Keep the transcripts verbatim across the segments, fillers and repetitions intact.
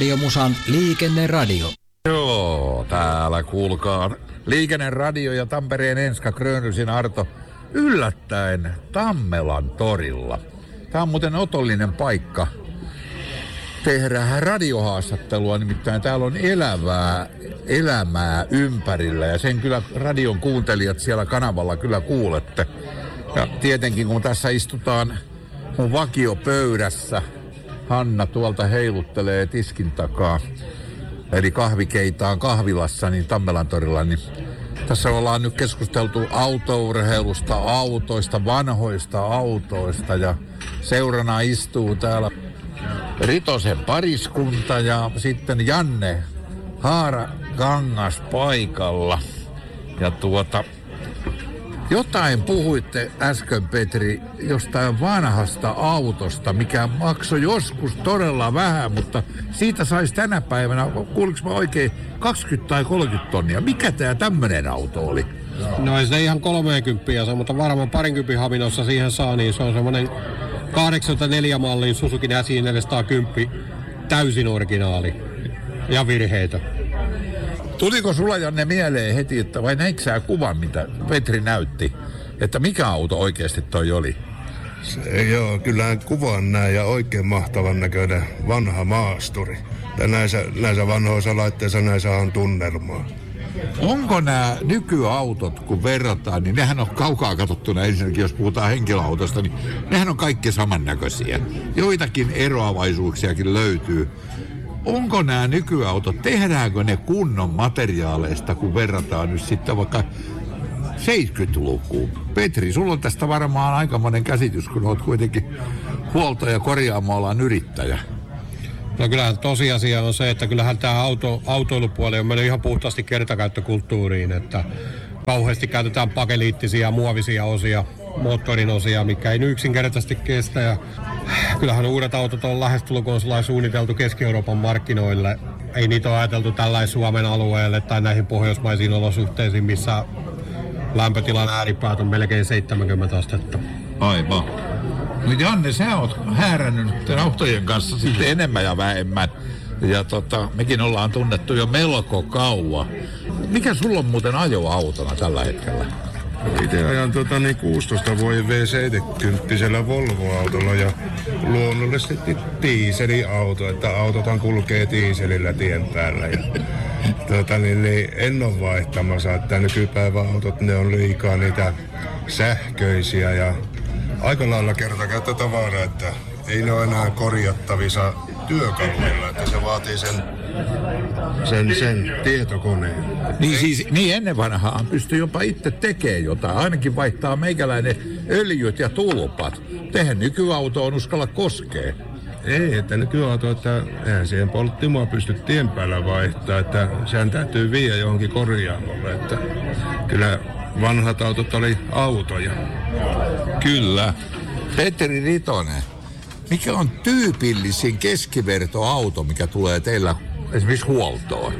Radiomusan Liikenneradio. Joo, täällä kuulkaa Liikenneradio ja Tampereen Enska Grönrysin Arto yllättäen Tammelan torilla. Tämä on muuten otollinen paikka tehdä radiohaastattelua, nimittäin täällä on elävää elämää ympärillä ja sen kyllä radion kuuntelijat siellä kanavalla kyllä kuulette. Ja tietenkin kun tässä istutaan mun vakiopöydässä, Hanna tuolta heiluttelee tiskin takaa, eli kahvikeitaan kahvilassa, niin Tammelan torilla, niin tässä ollaan nyt keskusteltu autourheilusta, autoista, vanhoista autoista ja seurana istuu täällä Ritosen pariskunta ja sitten Janne Haarakangas paikalla. Ja tuota, jotain puhuitte äsken, Petri, jostain vanhasta autosta, mikä maksoi joskus todella vähän, mutta siitä saisi tänä päivänä, kuuliko mä oikein, kaksikymmentä tai kolmekymmentä tonnia. Mikä tää tämmönen auto oli? No ei se ihan kolmekymmentä saa, mutta varmaan parinkympin havinossa siihen saa, niin se on semmoinen kahdeksankymmentäneljä mallin Suzuki S I neljäsataakymmenen täysin originaali ja virheitä. Tuliko sulla, Janne, mieleen heti, että vai näitkö sä kuvan, mitä Petri näytti, että mikä auto oikeasti toi oli? Se, joo, kyllähän kuvan näin ja oikein mahtavan näköinen vanha maasturi. Ja näissä, näissä vanhoissa laitteissa näissä on tunnelmaa. Onko nämä nykyautot, kun verrataan, niin nehän on kaukaa katsottuna ensinnäkin, jos puhutaan henkilöautosta, niin nehän on kaikki samannäköisiä. Joitakin eroavaisuuksiakin löytyy. Onko nämä nykyautot, tehdäänkö ne kunnon materiaaleista, kun verrataan nyt sitten vaikka seitsemänkymmentälukuun? Petri, sulla on tästä varmaan aikamoinen käsitys, kun olet kuitenkin huolto- ja korjaamoalan yrittäjä. No kyllähän tosiasia on se, että kyllähän tämä auto, autoilupuoli on mennyt ihan puhtaasti kertakäyttökulttuuriin, että kauheasti käytetään pakeliittisia muovisia osia, moottorin osia, mikä ei yksinkertaisesti kestä. Ja kyllähän uudet autot on lähestulkoon suunniteltu Keski-Euroopan markkinoille. Ei niitä ole ajateltu tällaisen Suomen alueelle tai näihin pohjoismaisiin olosuhteisiin, missä lämpötilan ääripäät on melkein seitsemänkymmentä astetta. Aivan. Nyt Janne, sä oot häärännyt autojen kanssa sitten enemmän ja vähemmän. Ja tota, mekin ollaan tunnettu jo melko kauan. Mikä sulla on muuten ajoautona tällä hetkellä? Itse ajan tota, niin kuusitoista vuoden V seitsemänkymmentä Volvo-autolla ja luonnollisesti diiseliauto, että autotan kulkee diiselillä tien päällä. Ja, tota, niin, niin, en ole vaihtamassa, että nykypäivän autot ne on liikaa niitä sähköisiä ja aika lailla kertakäyttötavaraa, että ei ne ole enää korjattavissa työkaluilla, että se vaatii sen, sen, sen tietokoneen. Niin siis niin ennen vanhaan pystyy jopa itse tekemään jotain, ainakin vaihtaa meikäläinen öljyt ja tulpat. Tehän nykyautoon uskalla koskee. Ei, että nykyauto, että eihän siihen polttimoa pysty tien päällä vaihtaa, että sehän täytyy viedä johonkin korjaamolle, että kyllä vanhat autot oli autoja. Kyllä. Petteri Ritonen, mikä on tyypillisin keskivertoauto, mikä tulee teillä esimerkiksi huoltoon?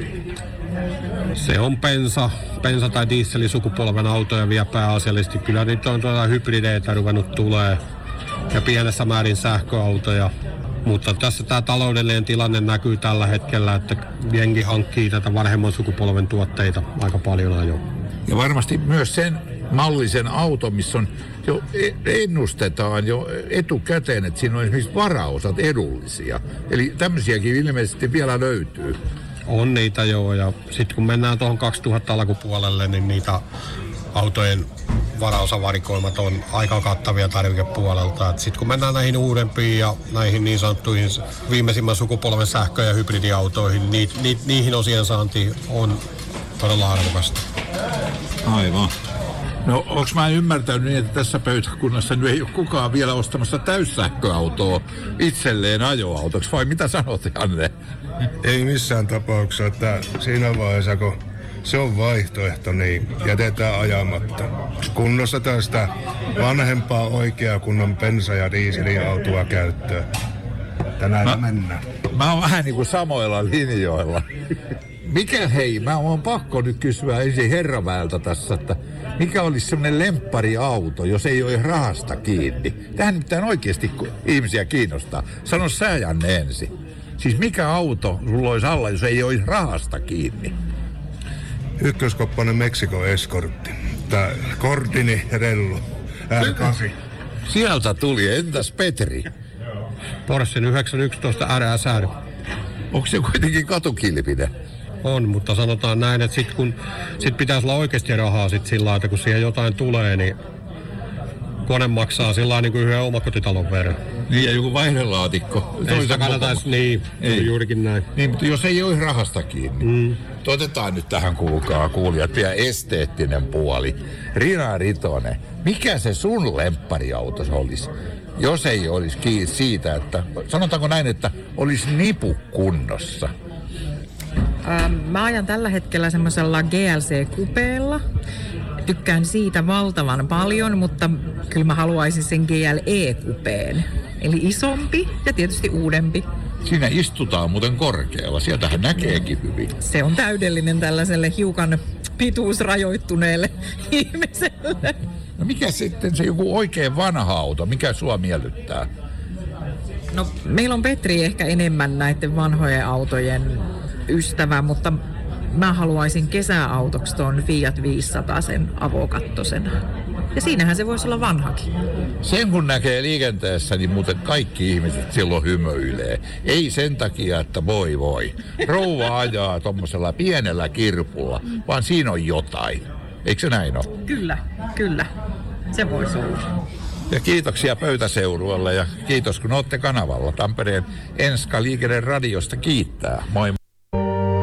Se on bensa, bensa- tai dieselisukupolven autoja vielä pääasiallisesti. Kyllä niitä on tuota hybrideitä ruvennut tulee ja pienessä määrin sähköautoja. Mutta tässä tämä taloudellinen tilanne näkyy tällä hetkellä, että jengi hankkii tätä vanhemman sukupolven tuotteita aika paljon ajoa. Ja varmasti myös sen mallisen auto, missä on jo ennustetaan jo etukäteen, että siinä on esimerkiksi varaosat edullisia. Eli tämmöisiäkin ilmeisesti vielä löytyy. On niitä joo, ja sitten kun mennään tuohon kaksituhatta alkupuolelle, niin niitä autojen varaosavarikoimat on aika kattavia tarvikepuolelta. Sitten kun mennään näihin uudempiin ja näihin niin sanottuihin viimeisimmän sukupolven sähkö- ja hybridiautoihin, niin ni, niihin osien saanti on todella arvokasta. Aivan. No, onko mä ymmärtänyt niin, että tässä pöytäkunnassa nyt ei ole kukaan vielä ostamassa täyssähköautoa itselleen ajoautoksi, vai mitä sanot, Janne? Ei missään tapauksessa, että siinä vaiheessa, kun se on vaihtoehto, niin jätetään ajamatta. Kunnossa tästä vanhempaa oikeaa kunnon bensa- ja dieseliautoa käyttöön. Tänään mä, mennään. Mä oon vähän niin kuin samoilla linjoilla. Mikä hei, mä oon pakko nyt kysyä ensin herraväeltä tässä, että mikä olisi semmoinen lemppariauto, jos ei ole rahasta kiinni? Tähän nimittäin oikeasti ihmisiä kiinnostaa. Sano sä, Janne, ensin. Siis mikä auto sulla olisi alla, jos ei olisi rahasta kiinni? Ykköskoppainen Meksiko Eskortti. Tää Gordini Rellu R kahdeksan. Sieltä tuli, entäs Petri? Porsche yhdeksänsataayksitoista R S R. Onko se kuitenkin katukilpinen? On, mutta sanotaan näin, että sit kun sit pitäisi olla oikeasti rahaa sit sillä lailla, että kun siihen jotain tulee, niin kone maksaa sillä lailla niin kuin yhden omakotitalon verran. Niin, ja joku vaihdelaatikko. Ei sitä kannattaisi, niin, ei. juurikin näin. Niin, mutta jos ei olisi rahasta kiinni. Mm. Otetaan nyt tähän, kuulkaa kuulijat, vielä esteettinen puoli. Rina Ritonen, mikä se sun lemppariautos olisi? Jos ei olisi kiinni siitä, että, sanotaanko näin, että olisi nipu kunnossa. Ähm, mä ajan tällä hetkellä semmoisella G L C-kupeella. Tykkään siitä valtavan paljon, mutta kyllä mä haluaisin sen G L E-kupeen. Eli isompi ja tietysti uudempi. Siinä istutaan muuten korkealla, sieltähän näkeekin hyvin. Se on täydellinen tällaiselle hiukan pituusrajoittuneelle ihmiselle. No mikä sitten se joku oikein vanha auto, mikä sua miellyttää? No meillä on Petri ehkä enemmän näiden vanhojen autojen ystävä, mutta mä haluaisin kesäautoksi tuon Fiat viisisataa sen avokattosena. Ja siinähän se voisi olla vanhakin. Sen kun näkee liikenteessä, niin muuten kaikki ihmiset silloin hymyilee. Ei sen takia, että voi voi. Rouva ajaa tommosella pienellä kirpulla, vaan siinä on jotain. Eikö se näin ole? Kyllä, kyllä. Se voisi olla. Ja kiitoksia pöytäseurueelle ja kiitos kun olette kanavalla. Tampereen Enska Liikenneradiosta kiittää. Moi.